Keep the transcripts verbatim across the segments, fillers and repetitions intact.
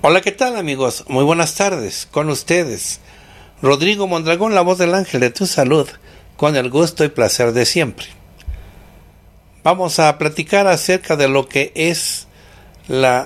Hola, ¿qué tal, amigos? Muy buenas tardes. Con ustedes, Rodrigo Mondragón, la voz del ángel de tu salud, con el gusto y placer de siempre. Vamos a platicar acerca de lo que es la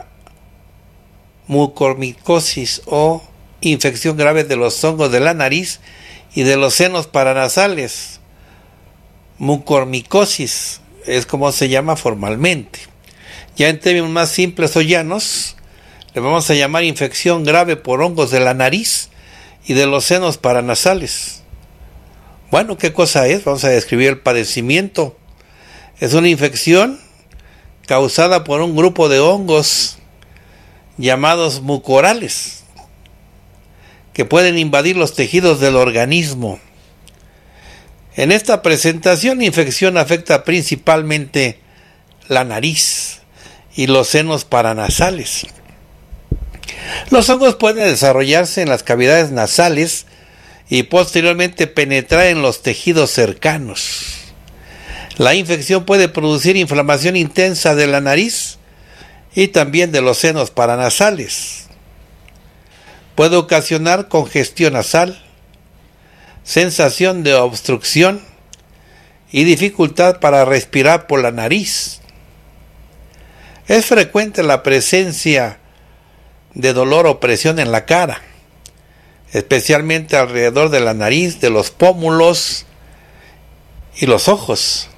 mucormicosis o infección grave de los hongos de la nariz y de los senos paranasales. Mucormicosis es como se llama formalmente. Ya en términos más simples o llanos, le vamos a llamar infección grave por hongos de la nariz y de los senos paranasales. Bueno, ¿qué cosa es? Vamos a describir el padecimiento. Es una infección causada por un grupo de hongos llamados mucorales que pueden invadir los tejidos del organismo. En esta presentación, la infección afecta principalmente la nariz y los senos paranasales. Los hongos pueden desarrollarse en las cavidades nasales y posteriormente penetrar en los tejidos cercanos. La infección puede producir inflamación intensa de la nariz y también de los senos paranasales. Puede ocasionar congestión nasal, sensación de obstrucción y dificultad para respirar por la nariz. Es frecuente la presencia de dolor o presión en la cara, especialmente alrededor de la nariz, de los pómulos y los ojos.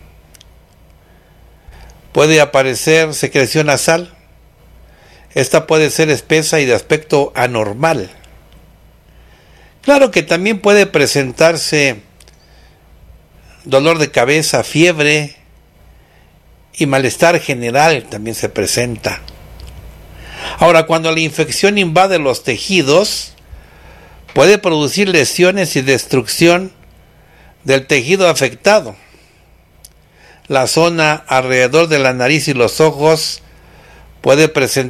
Puede aparecer secreción nasal. Esta puede ser espesa y de aspecto anormal. Claro que también puede presentarse dolor de cabeza, fiebre y malestar general también se presenta. Ahora, cuando la infección invade los tejidos, puede producir lesiones y destrucción del tejido afectado. La zona alrededor de la nariz y los ojos puede presentar